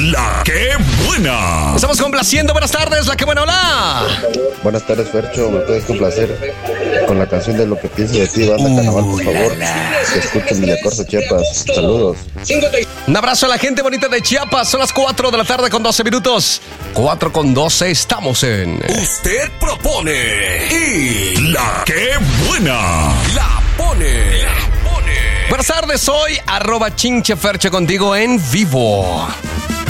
La que buena. Estamos complaciendo. Buenas tardes, La que buena, hola. Buenas tardes, Fercho. ¿Me puedes complacer con la canción de Lo que pienso de ti, banda Carnaval, por favor? Te escucho en Villacorso, Chiapas. Saludos. Un abrazo a la gente bonita de Chiapas. Son las 4 de la tarde con 12 minutos. 4 con 12, estamos en... Usted propone y La que buena La pone. Buenas tardes, soy @chincheferche contigo en vivo.